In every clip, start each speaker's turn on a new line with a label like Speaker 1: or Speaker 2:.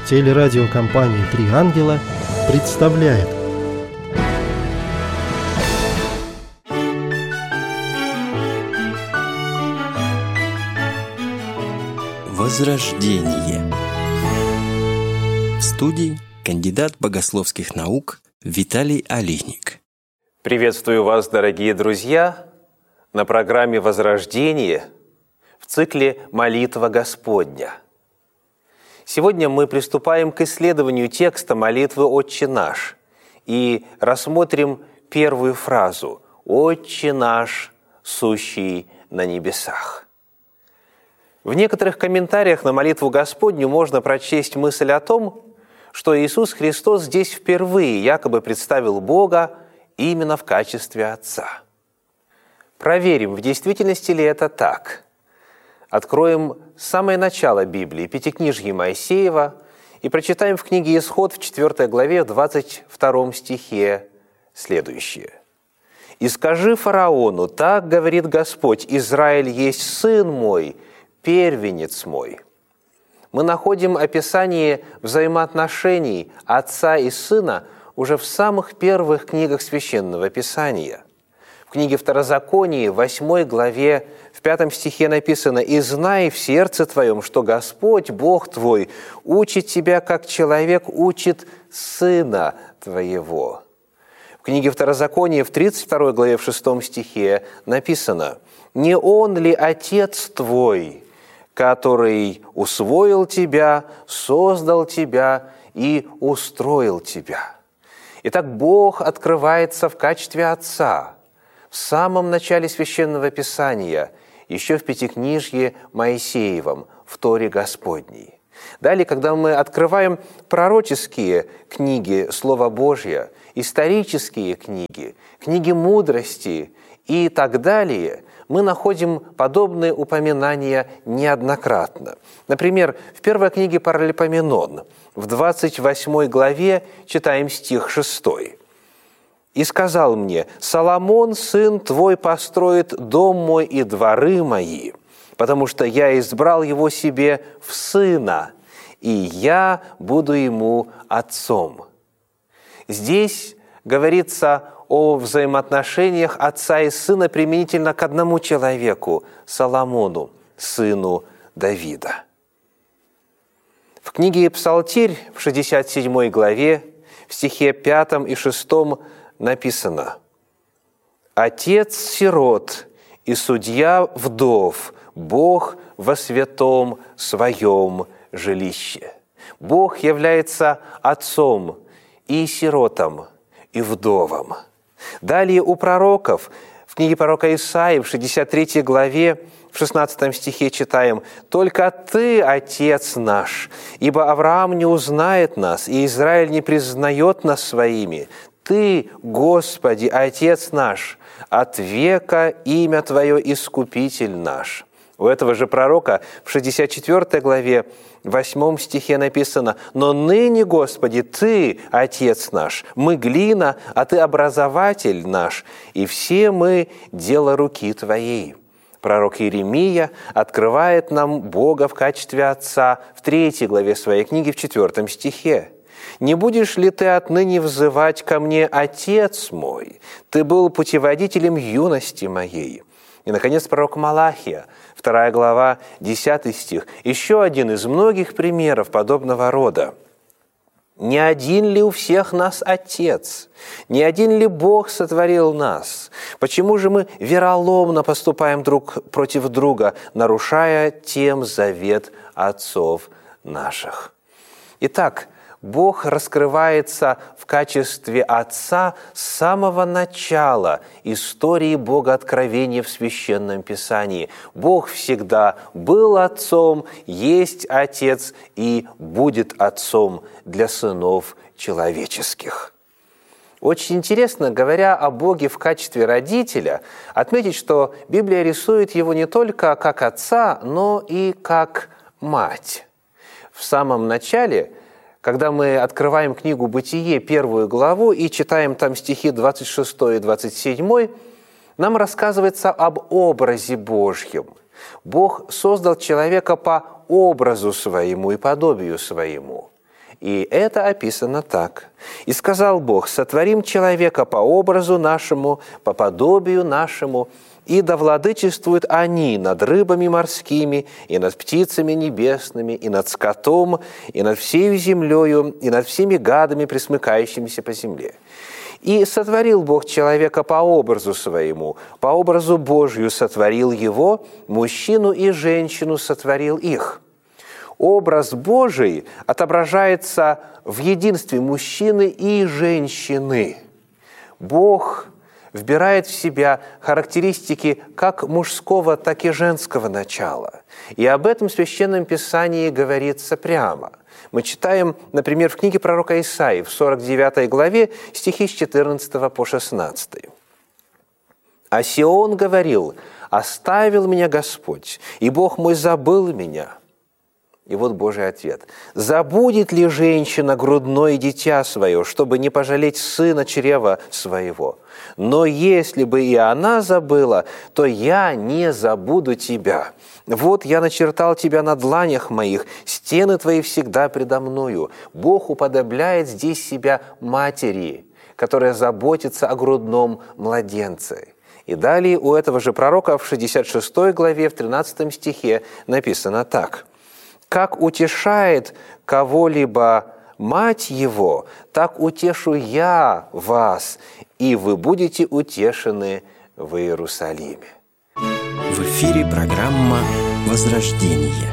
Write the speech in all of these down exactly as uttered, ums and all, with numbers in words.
Speaker 1: Телерадиокомпания «Три ангела» представляет.
Speaker 2: Возрождение. В студии кандидат богословских наук Виталий Олейник.
Speaker 3: Приветствую вас, дорогие друзья, на программе «Возрождение» в цикле «Молитва Господня». Сегодня мы приступаем к исследованию текста молитвы «Отче наш» и рассмотрим первую фразу «Отче наш, сущий на небесах». В некоторых комментариях на молитву Господню можно прочесть мысль о том, что Иисус Христос здесь впервые якобы представил Бога именно в качестве Отца. Проверим, в действительности ли это так. Откроем самое начало Библии, Пятикнижье Моисеева, и прочитаем в книге «Исход» в четвёртой главе, в двадцать втором стихе следующее. «И скажи фараону, так говорит Господь, Израиль есть сын мой, первенец мой». Мы находим описание взаимоотношений отца и сына уже в самых первых книгах Священного Писания. В книге Второзаконии, в восьмой главе, в пятом стихе написано: «И знай в сердце твоем, что Господь, Бог твой, учит тебя, как человек учит сына твоего». В книге Второзакония, в тридцать второй главе, в шестом стихе написано: «Не он ли Отец твой, который усвоил тебя, создал тебя и устроил тебя». Итак, Бог открывается в качестве Отца в самом начале Священного Писания, еще в Пятикнижье Моисеевом, в Торе Господней. Далее, когда мы открываем пророческие книги Слова Божьего, исторические книги, книги мудрости и так далее, мы находим подобные упоминания неоднократно. Например, в первой книге Паралипоменон, в двадцать восьмой главе, читаем стих шестой. «И сказал мне: Соломон, сын твой, построит дом мой и дворы мои, потому что я избрал его себе в сына, и я буду ему отцом». Здесь говорится о взаимоотношениях отца и сына применительно к одному человеку – Соломону, сыну Давида. В книге «Псалтирь» в шестьдесят седьмой главе, в стихе пятом и шестом написано: «Отец сирот и судья вдов, Бог во святом своем жилище». Бог является отцом и сиротам, и вдовам. Далее у пророков, в книге пророка Исаии, в шестьдесят третьей главе, в шестнадцатом стихе читаем: «Только Ты, Отец наш, ибо Авраам не узнает нас, и Израиль не признает нас своими. Ты, Господи, Отец наш, от века имя Твое Искупитель наш». У этого же пророка в шестьдесят четвёртой главе, в восьмом стихе написано: «Но ныне, Господи, Ты, Отец наш, мы глина, а Ты образователь наш, и все мы дело руки Твоей». Пророк Иеремия открывает нам Бога в качестве Отца в третьей главе своей книги, в четвёртом стихе. «Не будешь ли ты отныне взывать ко мне, Отец мой? Ты был путеводителем юности моей». И, наконец, пророк Малахия, вторая глава, десятый стих, еще один из многих примеров подобного рода. «Не один ли у всех нас Отец? Не один ли Бог сотворил нас? Почему же мы вероломно поступаем друг против друга, нарушая тем завет отцов наших?» Итак, Бог раскрывается в качестве Отца с самого начала истории Богооткровения в Священном Писании. Бог всегда был Отцом, есть Отец и будет Отцом для сынов человеческих. Очень интересно, говоря о Боге в качестве родителя, отметить, что Библия рисует Его не только как Отца, но и как Мать. В самом начале, когда мы открываем книгу «Бытие», первую главу, и читаем там стихи двадцать шестой и двадцать седьмой, нам рассказывается об образе Божьем. Бог создал человека по образу своему и подобию своему. И это описано так. «И сказал Бог, сотворим человека по образу нашему, по подобию нашему, и да владычествуют они над рыбами морскими, и над птицами небесными, и над скотом, и над всею землею, и над всеми гадами, пресмыкающимися по земле. И сотворил Бог человека по образу своему, по образу Божию сотворил его, мужчину и женщину сотворил их». Образ Божий отображается в единстве мужчины и женщины. Бог вбирает в себя характеристики как мужского, так и женского начала. И об этом в Священном Писании говорится прямо. Мы читаем, например, в книге пророка Исаии в сорок девятой главе стихи с четырнадцатого по шестнадцатый. «А Сион говорил: оставил меня Господь, и Бог мой забыл меня». И вот Божий ответ. «Забудет ли женщина грудное дитя свое, чтобы не пожалеть сына чрева своего? Но если бы и она забыла, то я не забуду тебя. Вот я начертал тебя на дланях моих, стены твои всегда предо мною». Бог уподобляет здесь себя матери, которая заботится о грудном младенце. И далее у этого же пророка в шестьдесят шестой главе, в тринадцатом стихе написано так. «Как утешает кого-либо мать его, так утешу я вас, и вы будете утешены в Иерусалиме».
Speaker 2: В эфире программа «Возрождение».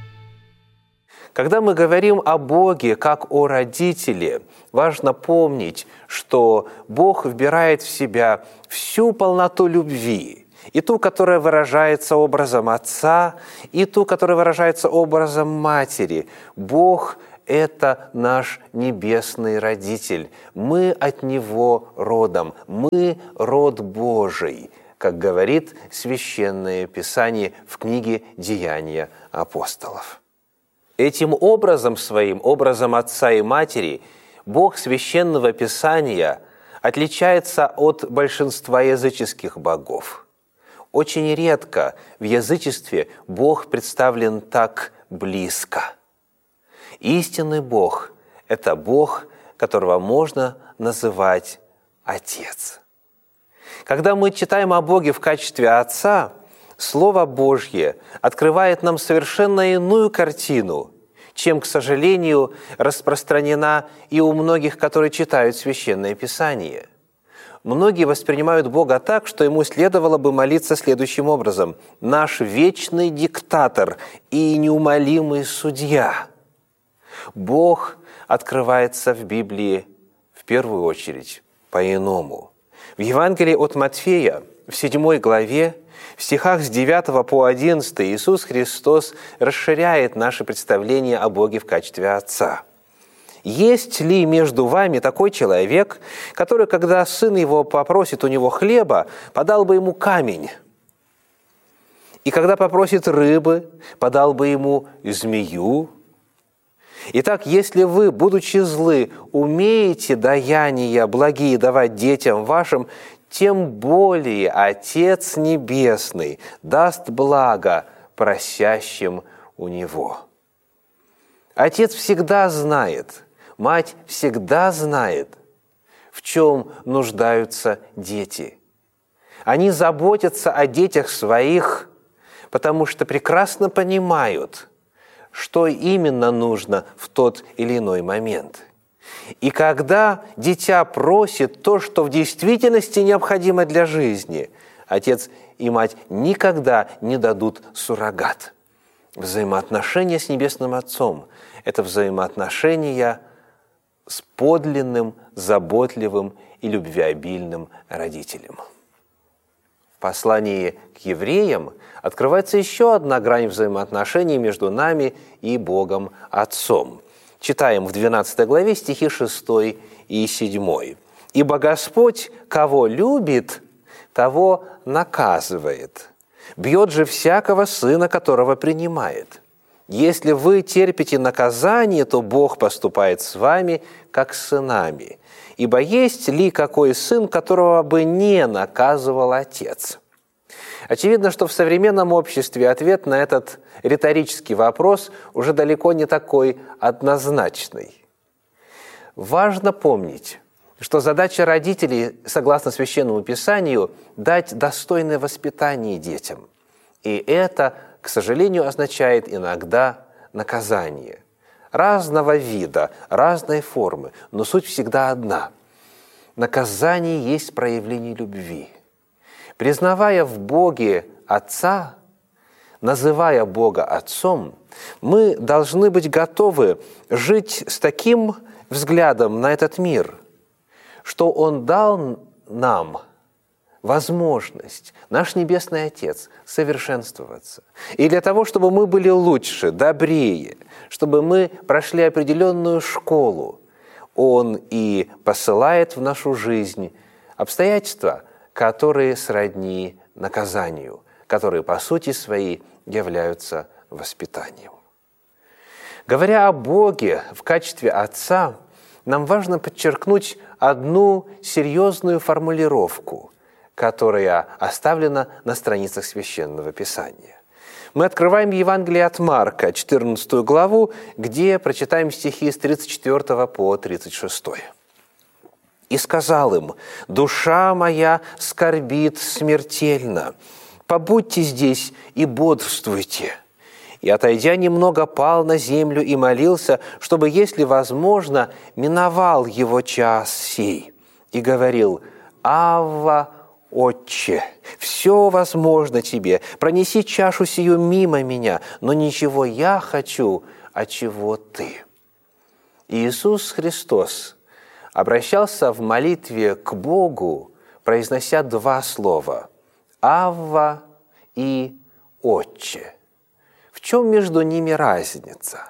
Speaker 3: Когда мы говорим о Боге как о родителе, важно помнить, что Бог вбирает в себя всю полноту любви, и ту, которая выражается образом отца, и ту, которая выражается образом матери. Бог – это наш небесный родитель. Мы от Него родом, мы род Божий, как говорит Священное Писание в книге «Деяния апостолов». Этим образом своим, образом отца и матери, Бог Священного Писания отличается от большинства языческих богов. Очень редко в язычестве Бог представлен так близко. Истинный Бог – это Бог, которого можно называть Отец. Когда мы читаем о Боге в качестве Отца, Слово Божье открывает нам совершенно иную картину, чем, к сожалению, распространена и у многих, которые читают Священное Писание. Многие воспринимают Бога так, что Ему следовало бы молиться следующим образом: «Наш вечный диктатор и неумолимый судья». Бог открывается в Библии в первую очередь по-иному. В Евангелии от Матфея в седьмой главе, в стихах с девятого по одиннадцатый Иисус Христос расширяет наше представление о Боге в качестве Отца. «Есть ли между вами такой человек, который, когда сын его попросит у него хлеба, подал бы ему камень? И когда попросит рыбы, подал бы ему змею? Итак, если вы, будучи злы, умеете даяния благие давать детям вашим, тем более Отец Небесный даст благо просящим у Него». Отец всегда знает, мать всегда знает, в чем нуждаются дети. Они заботятся о детях своих, потому что прекрасно понимают, что именно нужно в тот или иной момент. И когда дитя просит то, что в действительности необходимо для жизни, отец и мать никогда не дадут суррогат. Взаимоотношения с Небесным Отцом – это взаимоотношения с подлинным, заботливым и любвеобильным родителем. В послании к евреям открывается еще одна грань взаимоотношений между нами и Богом Отцом. Читаем в двенадцатой главе стихи шестой и седьмой. «Ибо Господь, кого любит, того наказывает, бьет же всякого сына, которого принимает. Если вы терпите наказание, то Бог поступает с вами, как с сынами. Ибо есть ли какой сын, которого бы не наказывал отец?» Очевидно, что в современном обществе ответ на этот риторический вопрос уже далеко не такой однозначный. важно помнить, что задача родителей, согласно Священному Писанию, дать достойное воспитание детям. И это, к сожалению, означает иногда наказание. Разного вида, разной формы, но суть всегда одна. Наказание есть проявление любви. Признавая в Боге Отца, называя Бога Отцом, мы должны быть готовы жить с таким взглядом на этот мир, что Он дал нам возможность, наш Небесный Отец, совершенствоваться. И для того, чтобы мы были лучше, добрее, чтобы мы прошли определенную школу, Он и посылает в нашу жизнь обстоятельства, которые сродни наказанию, которые по сути своей являются воспитанием. Говоря о Боге в качестве Отца, нам важно подчеркнуть одну серьезную формулировку, которая оставлена на страницах Священного Писания. Мы открываем Евангелие от Марка, четырнадцатую главу, где прочитаем стихи с тридцать четвёртого по тридцать шестой. «И сказал им: душа моя скорбит смертельно, побудьте здесь и бодрствуйте. И, отойдя немного, пал на землю и молился, чтобы, если возможно, миновал его час сей. И говорил: Авва, Отче, все возможно тебе, пронеси чашу сию мимо меня, но ничего я хочу, а чего ты». Иисус Христос обращался в молитве к Богу, произнося два слова «Авва» и «Отче». В чем между ними разница?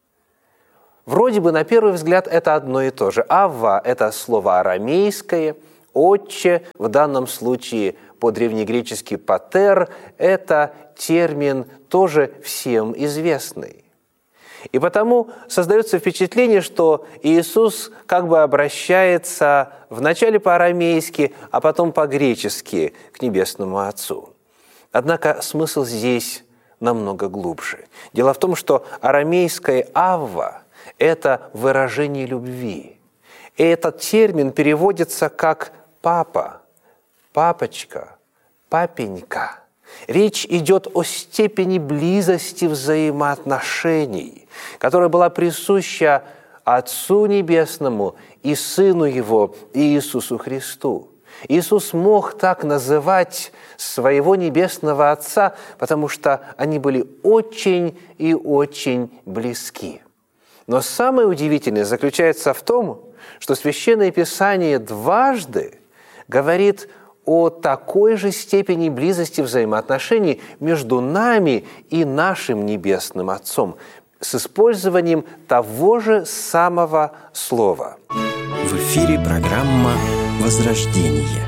Speaker 3: Вроде бы, на первый взгляд, это одно и то же. «Авва» – это слово арамейское, «Отче» в данном случае по-древнегречески «патер» – это термин тоже всем известный. И потому создается впечатление, что Иисус как бы обращается вначале по-арамейски, а потом по-гречески к Небесному Отцу. Однако смысл здесь намного глубже. Дело в том, что арамейское «авва» – это выражение любви. И этот термин переводится как «папа», «папочка», «папенька». Речь идет о степени близости взаимоотношений, которая была присуща Отцу Небесному и Сыну Его, Иисусу Христу. Иисус мог так называть своего Небесного Отца, потому что они были очень и очень близки. Но самое удивительное заключается в том, что Священное Писание дважды говорит о такой же степени близости взаимоотношений между нами и нашим Небесным Отцом с использованием того же самого слова.
Speaker 2: В эфире программа «Возрождение».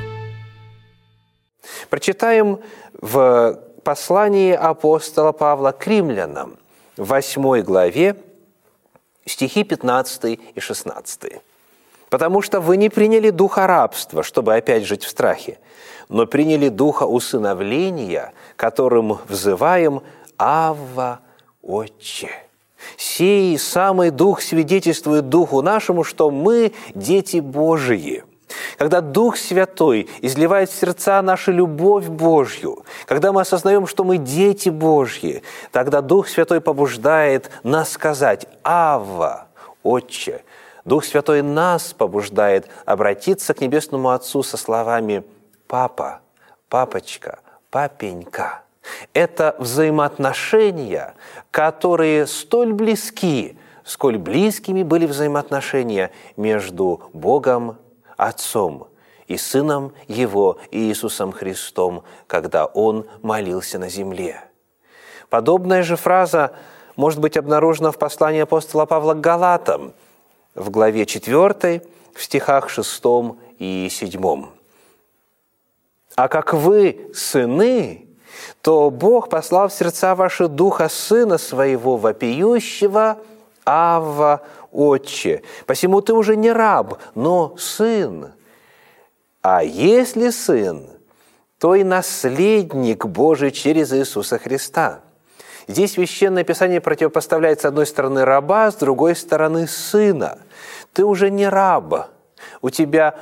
Speaker 3: Прочитаем в послании апостола Павла к римлянам, в восьмой главе, стихи пятнадцатый и шестнадцатый. «Потому что вы не приняли духа рабства, чтобы опять жить в страхе, но приняли духа усыновления, которым взываем «Авва, Отче». Сей самый Дух свидетельствует Духу нашему, что мы дети Божии. Когда Дух Святой изливает в сердца нашу любовь Божью, когда мы осознаем, что мы дети Божьи, тогда Дух Святой побуждает нас сказать «Авва, Отче». Дух Святой нас побуждает обратиться к Небесному Отцу со словами «Папа», «Папочка», «Папенька». Это взаимоотношения, которые столь близки, сколь близкими были взаимоотношения между Богом Отцом и Сыном Его Иисусом Христом, когда Он молился на земле. Подобная же фраза может быть обнаружена в послании апостола Павла к Галатам, в главе четвёртой, в стихах шестом и седьмом. «А как вы сыны, то Бог послал в сердца ваши Духа Сына Своего, вопиющего «Авва, Отче». Посему ты уже не раб, но сын. А если сын, то и наследник Божий через Иисуса Христа». Здесь Священное Писание противопоставляет с одной стороны раба, с другой стороны сына. Ты уже не раб, у тебя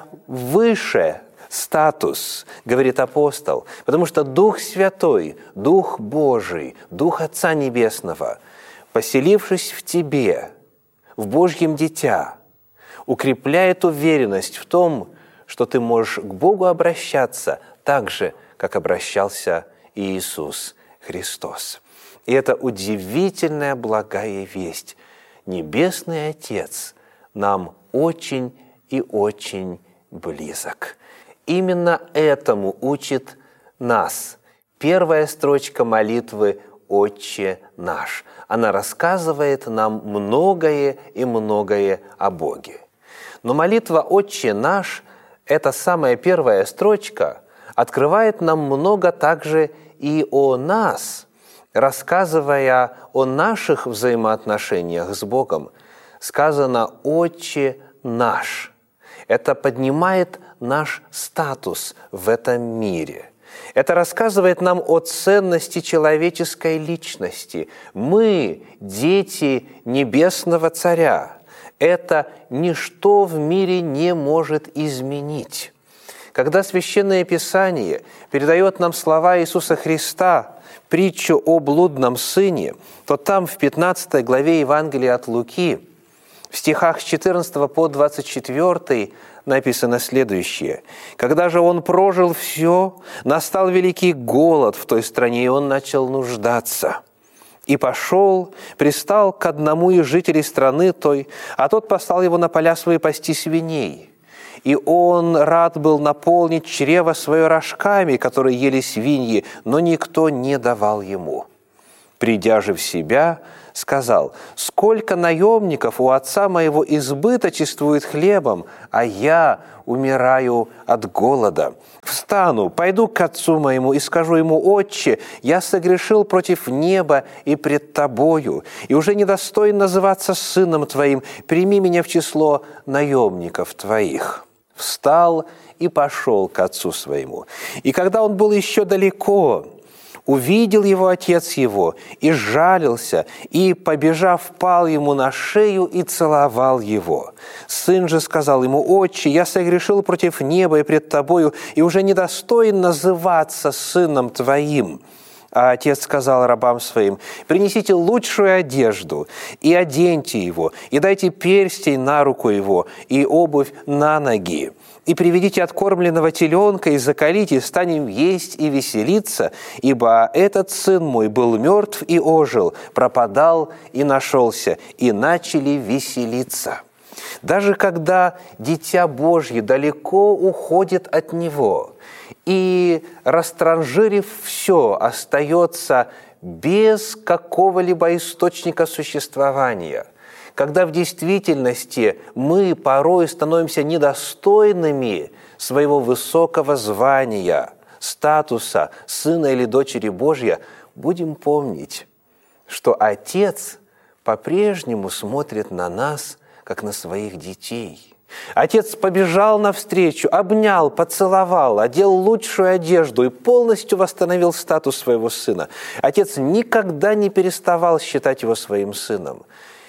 Speaker 3: выше статус, говорит апостол, потому что Дух Святой, Дух Божий, Дух Отца Небесного, поселившись в тебе, в Божьем дитя, укрепляет уверенность в том, что ты можешь к Богу обращаться так же, как обращался Иисус Христос. И это удивительная благая весть. Небесный Отец нам очень и очень близок. Именно этому учит нас первая строчка молитвы «Отче наш». Она рассказывает нам многое и многое о Боге. Но молитва «Отче наш» – эта самая первая строчка открывает нам много также и о нас, рассказывая о наших взаимоотношениях с Богом. Сказано «Отче наш». Это поднимает наш статус в этом мире. Это рассказывает нам о ценности человеческой личности. Мы – дети Небесного Царя. Это ничто в мире не может изменить. Когда Священное Писание передает нам слова Иисуса Христа, притчу о блудном сыне, то там в пятнадцатой главе Евангелия от Луки, в стихах с четырнадцатого по двадцать четвёртый написано следующее. «Когда же он прожил все, настал великий голод в той стране, и он начал нуждаться. И пошел, пристал к одному из жителей страны той, а тот послал его на поля свои пасти свиней. И он рад был наполнить чрево свое рожками, которые ели свиньи, но никто не давал ему. Придя же в себя, сказал: «Сколько наемников у отца моего избыточествует хлебом, а я умираю от голода. Встану, пойду к отцу моему и скажу ему: Отче, я согрешил против неба и пред тобою, и уже недостоин называться сыном твоим. Прими меня в число наемников твоих». Встал и пошел к отцу своему. И когда он был еще далеко, увидел его отец его и сжалился, и, побежав, пал ему на шею и целовал его. Сын же сказал ему: «Отче, я согрешил против неба и пред тобою, и уже недостоин называться сыном твоим». А отец сказал рабам своим: «Принесите лучшую одежду и оденьте его, и дайте перстень на руку его и обувь на ноги. И приведите откормленного теленка, и заколите, станем есть и веселиться, ибо этот сын мой был мертв и ожил, пропадал и нашелся, и начали веселиться». Даже когда Дитя Божье далеко уходит от Него, и, растранжирив все, остается без какого-либо источника существования, когда в действительности мы порой становимся недостойными своего высокого звания, статуса сына или дочери Божья, будем помнить, что Отец по-прежнему смотрит на нас, как на своих детей. Отец побежал навстречу, обнял, поцеловал, одел лучшую одежду и полностью восстановил статус своего сына. Отец никогда не переставал считать его своим сыном.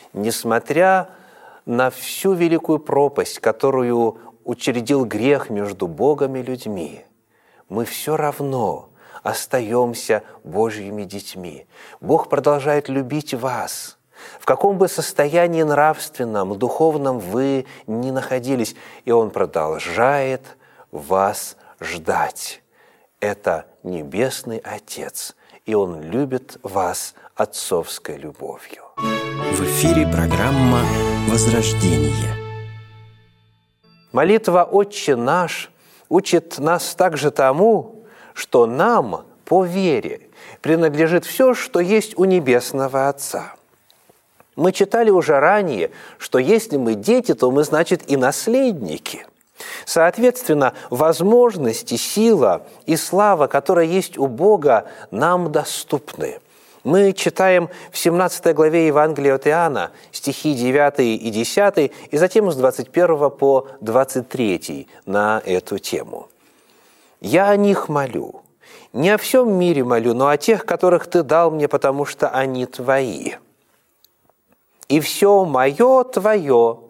Speaker 3: Несмотря на всю великую пропасть, которую учредил грех между Богом и людьми, мы все равно остаемся Божьими детьми. Бог продолжает любить вас. В каком бы состоянии нравственном, духовном вы ни находились, и Он продолжает вас ждать. Это Небесный Отец, и Он любит вас отцовской любовью.
Speaker 2: В эфире программа «Возрождение».
Speaker 3: Молитва «Отче наш» учит нас также тому, что нам по вере принадлежит все, что есть у Небесного Отца. Мы читали уже ранее, что если мы дети, то мы, значит, и наследники. Соответственно, возможности, сила и слава, которая есть у Бога, нам доступны. Мы читаем в семнадцатой главе Евангелия от Иоанна стихи девятый и десятый, и затем с двадцать первого по двадцать третий на эту тему. «Я о них молю, не о всем мире молю, но о тех, которых Ты дал мне, потому что они Твои. И все мое Твое,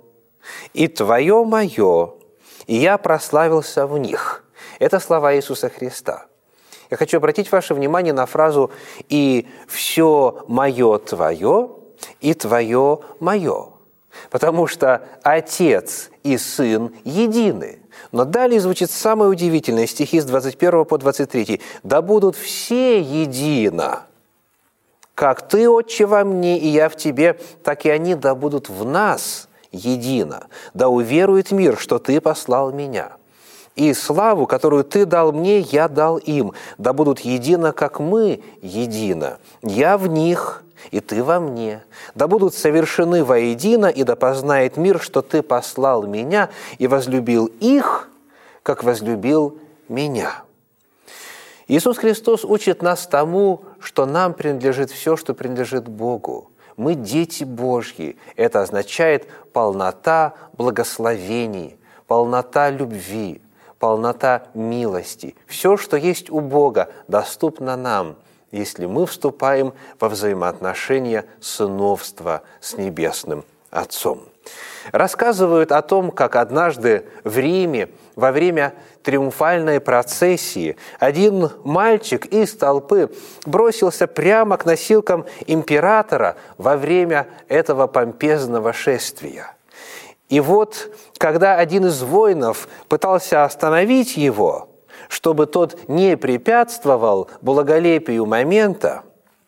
Speaker 3: и Твое мое, и я прославился в них». Это слова Иисуса Христа. Я хочу обратить ваше внимание на фразу «и все мое Твое, и Твое мое», потому что Отец и Сын едины. Но далее звучит самое удивительное, стихи с двадцать первого по двадцать третий. «Да будут все едино, как Ты, Отче, во мне, и я в Тебе, так и они да будут в нас едино. Да уверует мир, что Ты послал Меня. И славу, которую Ты дал Мне, я дал им. Да будут едино, как мы едино. Я в них, и Ты во мне. Да будут совершены воедино, и да познает мир, что Ты послал Меня и возлюбил их, как возлюбил Меня». Иисус Христос учит нас тому, что нам принадлежит все, что принадлежит Богу. Мы дети Божьи. Это означает полнота благословений, полнота любви, полнота милости. Все, что есть у Бога, доступно нам, если мы вступаем во взаимоотношения сыновства с Небесным Отцом. Рассказывают о том, как однажды в Риме во время триумфальной процессии один мальчик из толпы бросился прямо к носилкам императора во время этого помпезного шествия. И вот, когда один из воинов пытался остановить его, чтобы тот не препятствовал благолепию момента,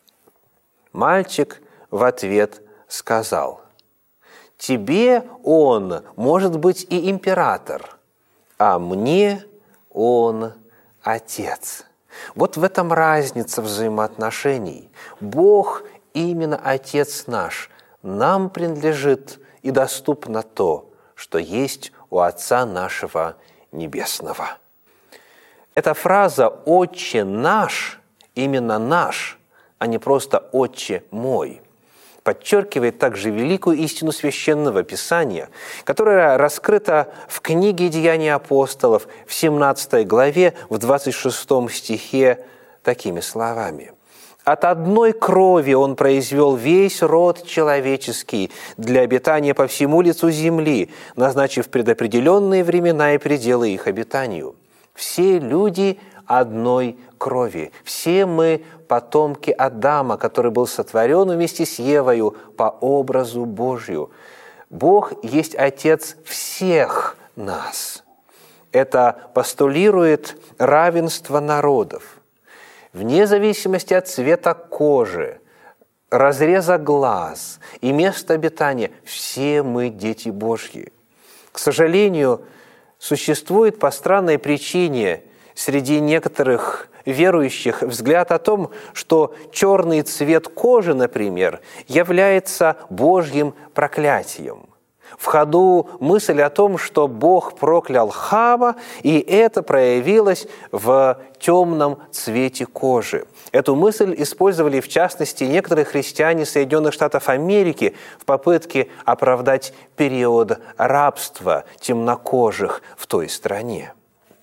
Speaker 3: мальчик в ответ сказал: «Тебе он может быть и император, а мне он отец». Вот в этом разница взаимоотношений. Бог именно Отец наш. Нам принадлежит и доступно то, что есть у Отца нашего Небесного. Эта фраза «Отче наш», именно «наш», а не просто «Отче мой», подчеркивает также великую истину Священного Писания, которая раскрыта в книге «Деяния апостолов» в семнадцатой главе, в двадцать шестом стихе такими словами: «От одной крови Он произвел весь род человеческий для обитания по всему лицу земли, назначив предопределенные времена и пределы их обитанию. Все люди одной крови, все мы потомки Адама, который был сотворен вместе с Евою по образу Божию. Бог есть Отец всех нас». Это постулирует равенство народов. Вне зависимости от цвета кожи, разреза глаз и места обитания, все мы дети Божьи. К сожалению, существует по странной причине среди некоторых верующих взгляд о том, что черный цвет кожи, например, является Божьим проклятием. В ходу мысль о том, что Бог проклял Хама, и это проявилось в темном цвете кожи. Эту мысль использовали, в частности, некоторые христиане Соединенных Штатов Америки в попытке оправдать период рабства темнокожих в той стране.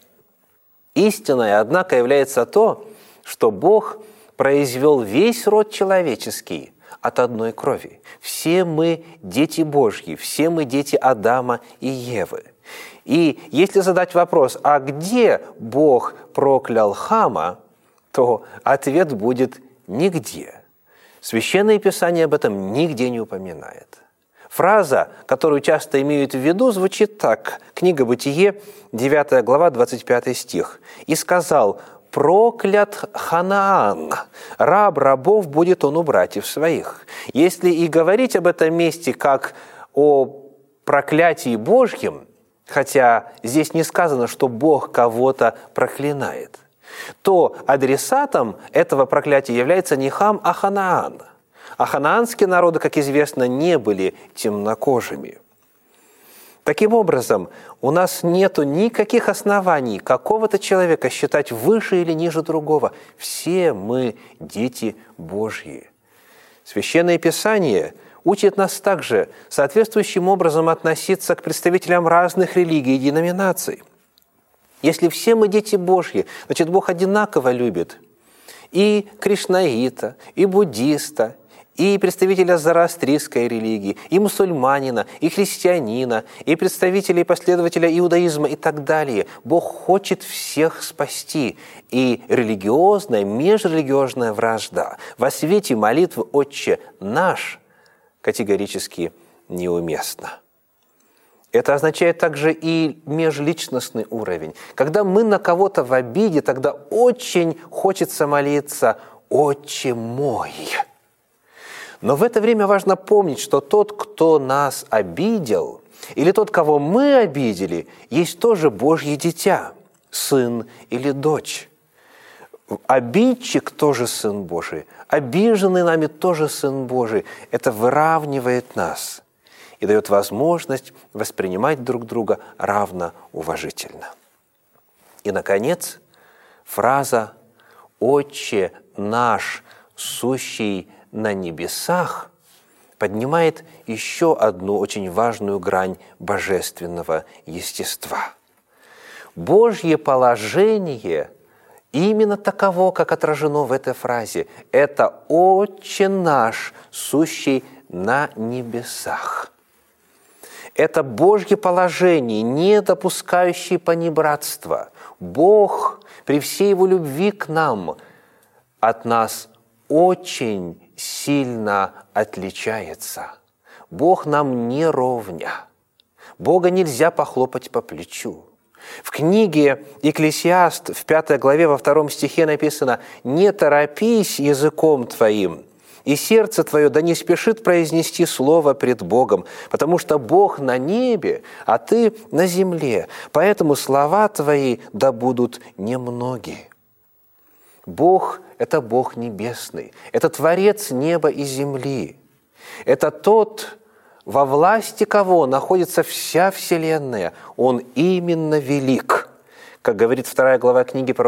Speaker 3: Истинное, однако, является то, что Бог произвел весь род человеческий от одной крови. Все мы дети Божьи, все мы дети Адама и Евы. И если задать вопрос, а где Бог проклял Хама, то ответ будет нигде. Священное Писание об этом нигде не упоминает. Фраза, которую часто имеют в виду, звучит так. Книга «Бытие», девятая глава, двадцать пятый стих. «И сказал: проклят Ханаан, раб рабов будет он у братьев своих». Если и говорить об этом месте как о проклятии Божьем, хотя здесь не сказано, что Бог кого-то проклинает, то адресатом этого проклятия является не Хам, а Ханаан. А ханаанские народы, как известно, не были темнокожими. Таким образом, у нас нет никаких оснований какого-то человека считать выше или ниже другого. Все мы дети Божьи. Священное Писание учит нас также соответствующим образом относиться к представителям разных религий и деноминаций. Если все мы дети Божьи, значит, Бог одинаково любит и кришнаита, и буддиста, и представителя зороастрийской религии, и мусульманина, и христианина, и представителя и последователя иудаизма и так далее. Бог хочет всех спасти. И религиозная, межрелигиозная вражда во свете молитвы «Отче наш» категорически неуместна. Это означает также и межличностный уровень. Когда мы на кого-то в обиде, тогда очень хочется молиться «Отче мой». Но в это время важно помнить, что тот, кто нас обидел, или тот, кого мы обидели, есть тоже Божье дитя, сын или дочь. Обидчик тоже сын Божий, обиженный нами тоже сын Божий. Это выравнивает нас и дает возможность воспринимать друг друга равноуважительно. И, наконец, фраза «Отче наш, сущий на небесах» поднимает еще одну очень важную грань божественного естества. Божье положение именно таково, как отражено в этой фразе. Это «Отче наш, сущий на небесах». Это Божье положение, не допускающее понебратства. Бог при всей Его любви к нам от нас очень сильно отличается. Бог нам не ровня. Бога нельзя похлопать по плечу. В книге «Екклесиаст» в пятой главе во втором стихе написано «Не торопись языком твоим, и сердце твое да не спешит произнести слово пред Богом, потому что Бог на небе, а ты на земле, поэтому слова твои да будут немногие». Бог – это Бог небесный, это Творец неба и земли. Это тот, во власти кого находится вся вселенная. Он именно велик. Как говорит вторая глава книги пророка